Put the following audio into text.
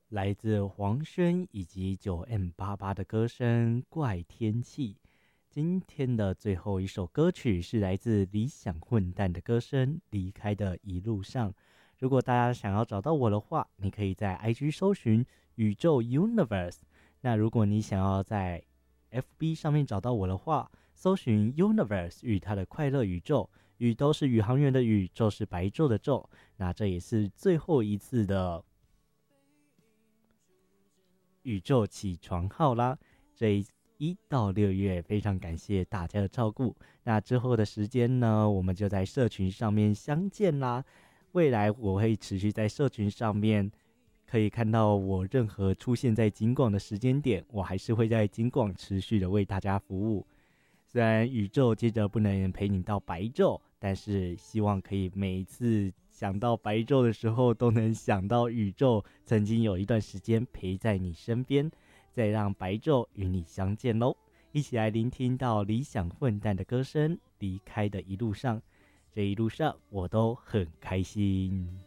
来自黄轩以及9M88的歌声《怪天气》。今天的最后一首歌曲是来自理想混蛋的歌声《离开的一路上》。如果大家想要找到我的话，你可以在 IG 搜寻宇宙 Universe。那如果你想要在 FB 上面找到我的话，搜寻 Universe 与它的快乐宇宙，宇都是宇航员的宇，宙是白昼的昼。那这也是最后一次的宇宙起床号啦。这1到6月非常感谢大家的照顾。那之后的时间呢，我们就在社群上面相见啦。未来我会持续在社群上面可以看到我任何出现在金广的时间点，我还是会在金广持续的为大家服务。虽然宇宙接着不能陪你到白昼，但是希望可以每一次想到白昼的时候，都能想到宇宙曾经有一段时间陪在你身边，再让白昼与你相见咯。一起来聆听到理想混蛋的歌声，离开的一路上，这一路上我都很开心。